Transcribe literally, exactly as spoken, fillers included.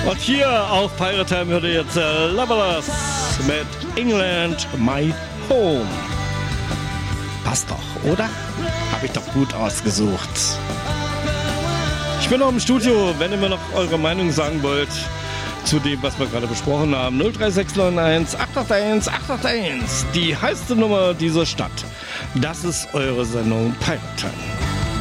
Und hier auf Pirate Time hört ihr jetzt äh, Loveless mit England My Home. Passt doch, oder? Habe ich doch gut ausgesucht. Ich bin noch im Studio, wenn ihr mir noch eure Meinung sagen wollt zu dem, was wir gerade besprochen haben. null drei sechs neun eins acht acht eins acht acht eins, die heiße Nummer dieser Stadt. Das ist eure Sendung Pirate Time.